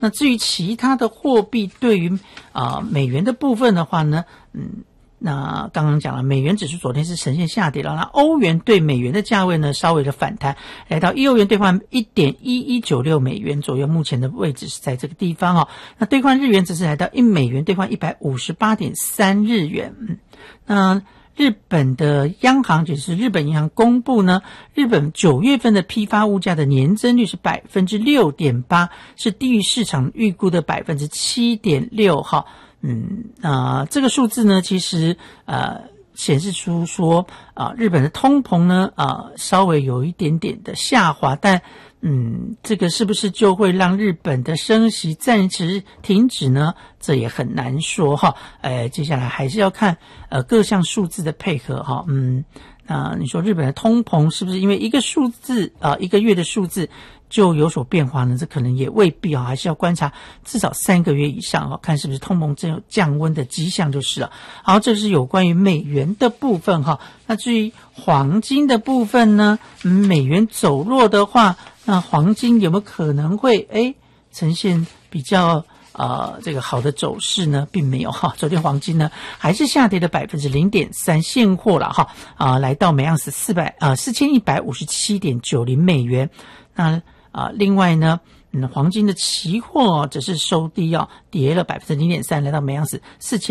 那至于其他的货币对于美元的部分的话呢，那刚刚讲了，美元指数昨天是呈现下跌了，那欧元对美元的价位呢稍微的反弹，来到1欧元兑换 1.1196 美元左右，目前的位置是在这个地方哦。那兑换日元只是来到1美元兑换 158.3 日元。那日本的央行就是日本银行公布呢，日本9月份的批发物价的年增率是 6.8%， 是低于市场预估的 7.6% 哈。这个数字呢，其实显示出说日本的通膨呢稍微有一点点的下滑，但这个是不是就会让日本的升息暂时停止呢？这也很难说哈。接下来还是要看各项数字的配合哈。你说日本的通膨是不是因为一个数字一个月的数字就有所变化呢？这可能也未必还是要观察至少3个月以上看是不是通膨真有降温的迹象就是了。好，这是有关于美元的部分哈。那至于黄金的部分呢，美元走弱的话，那黄金有没有可能会呈现比较这个好的走势呢？并没有哈。昨天黄金呢还是下跌的 0.3%， 现货了哈来到每盎司4157.90 美元。那另外呢黄金的期货只是收低跌了 0.3%， 来到每盎司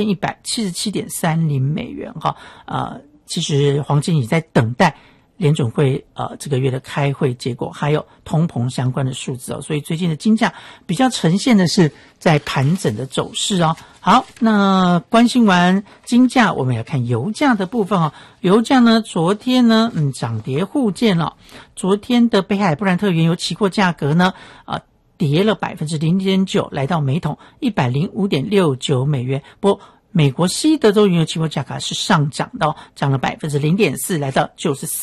4177.30 美元哈。其实黄金也在等待联准会这个月的开会结果，还有通膨相关的数字所以最近的金价比较呈现的是在盘整的走势好，那关心完金价，我们要看油价的部分油价呢昨天呢涨跌互见了。昨天的北海布兰特原油期货价格呢跌了 0.9%， 来到每桶 105.69 美元。不过美国西德州原油期货价格是上涨的涨了 0.4%， 来到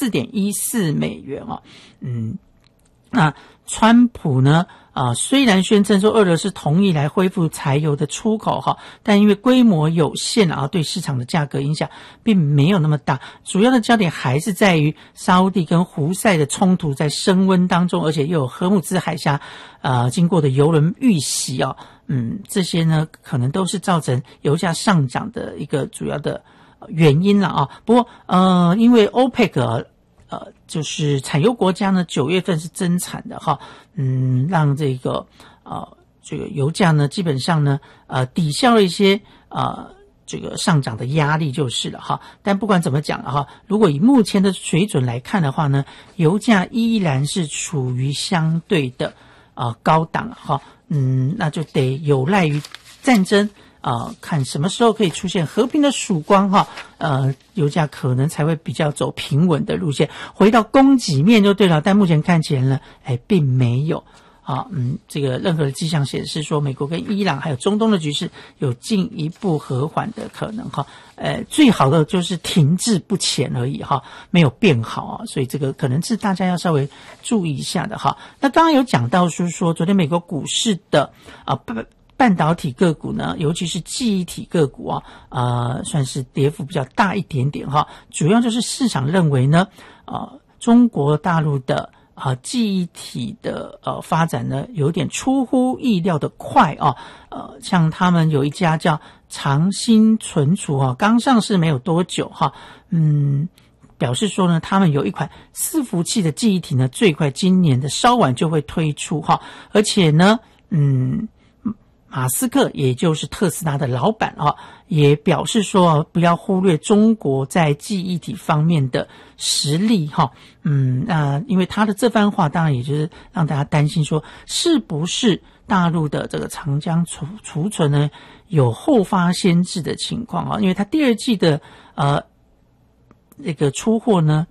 94.14 美元那川普呢虽然宣称说俄罗斯同意来恢复柴油的出口但因为规模有限对市场的价格影响并没有那么大，主要的焦点还是在于沙烏地跟胡塞的冲突在升温当中，而且又有荷姆兹海峡经过的油轮遇袭这些呢可能都是造成油价上涨的一个主要的原因了不过因为 OPEC就是产油国家呢9月份是增产的让这个油价呢基本上呢抵消了一些这个上涨的压力就是了但不管怎么讲如果以目前的水准来看的话呢，油价依然是处于相对的高档那就得有赖于战争看什么时候可以出现和平的曙光油价可能才会比较走平稳的路线，回到供给面就对了。但目前看起来呢并没有这个任何的迹象显示说美国跟伊朗还有中东的局势有进一步和缓的可能最好的就是停滞不前而已没有变好所以这个可能是大家要稍微注意一下的那刚刚有讲到说昨天美国股市的半导体个股呢，尤其是记忆体个股算是跌幅比较大一点点主要就是市场认为呢中国大陆的记忆体的发展呢有点出乎意料的快像他们有一家叫长兴存储刚上市没有多久表示说呢他们有一款伺服器的记忆体呢最快今年的稍晚就会推出而且呢马斯克也就是特斯拉的老板也表示说不要忽略中国在记忆体方面的实力那因为他的这番话当然也就是让大家担心说是不是大陆的这个长江储存呢有后发先至的情况因为他第二季的那个出货呢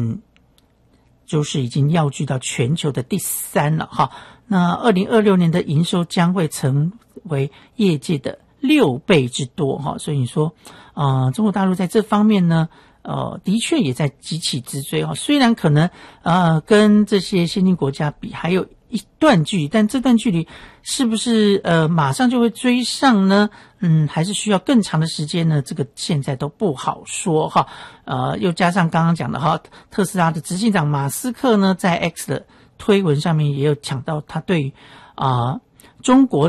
就是已经要居到全球的第3了那2026年的营收将会成为业界的6倍之多所以你说中国大陆在这方面呢的确也在急起直追虽然可能跟这些先进国家比还有一段距离，但这段距离是不是马上就会追上呢？还是需要更长的时间呢？这个现在都不好说又加上刚刚讲的特斯拉的执行长马斯克呢在 X 的推文上面也有讲到他对中国